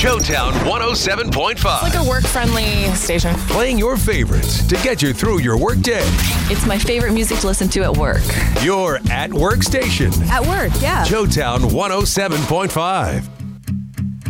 Showtown 107.5. It's like a work-friendly station. Playing your favorites to get you through your workday. It's my favorite music to listen to at work. Your at-work station. At work, yeah. Showtown 107.5.